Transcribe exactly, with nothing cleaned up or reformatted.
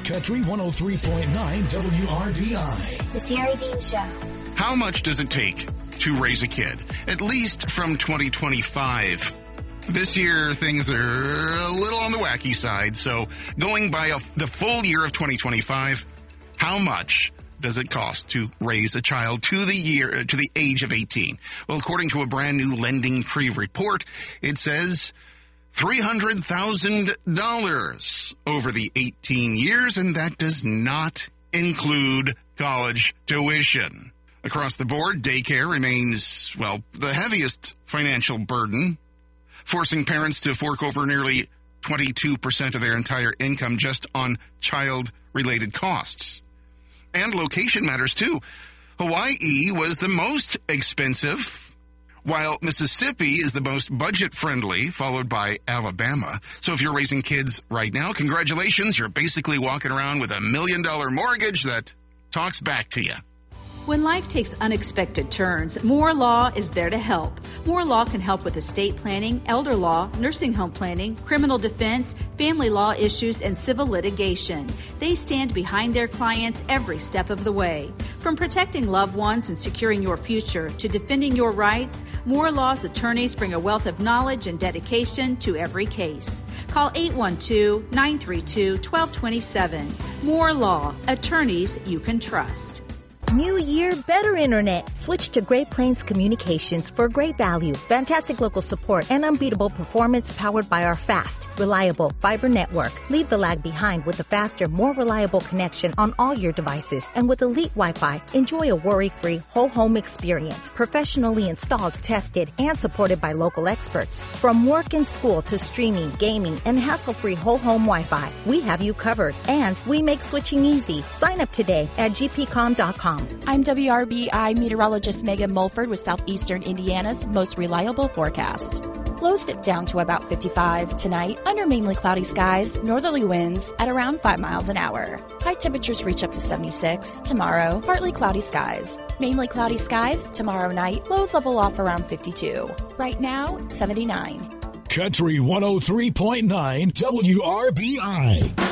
Country one oh three point nine W R B I. The Terry Dean Show. How much does it take to raise a kid? At least from twenty twenty-five. This year, things are a little on the wacky side. So going by a, the full year of twenty twenty-five, how much does it cost to raise a child to the year, to the age of eighteen? Well, according to a brand new Lending Tree report, it says three hundred thousand dollars over the eighteen years, and that does not include college tuition. Across the board, daycare remains, well, the heaviest financial burden, forcing parents to fork over nearly twenty-two percent of their entire income just on child-related costs. And location matters, too. Hawaii was the most expensive, while Mississippi is the most budget-friendly, followed by Alabama. So if you're raising kids right now, congratulations. You're basically walking around with a million-dollar mortgage that talks back to you. When life takes unexpected turns, Moore Law is there to help. Moore Law can help with estate planning, elder law, nursing home planning, criminal defense, family law issues, and civil litigation. They stand behind their clients every step of the way. From protecting loved ones and securing your future to defending your rights, Moore Law's attorneys bring a wealth of knowledge and dedication to every case. Call eight one two, nine three two, one two two seven. Moore Law, attorneys you can trust. New year, better internet. Switch to Great Plains Communications for great value, fantastic local support, and unbeatable performance powered by our fast, reliable fiber network. Leave the lag behind with a faster, more reliable connection on all your devices. And with Elite Wi-Fi, enjoy a worry-free whole home experience. Professionally installed, tested, and supported by local experts. From work and school to streaming, gaming, and hassle-free whole home Wi-Fi, we have you covered. And we make switching easy. Sign up today at g p com dot com. I'm W R B I meteorologist Megan Mulford with Southeastern Indiana's most reliable forecast. Lows dip down to about fifty-five tonight under mainly cloudy skies, northerly winds at around five miles an hour. High temperatures reach up to seventy-six. Tomorrow, partly cloudy skies. Mainly cloudy skies tomorrow night. Lows level off around fifty-two. Right now, seventy-nine. Country one oh three point nine W R B I.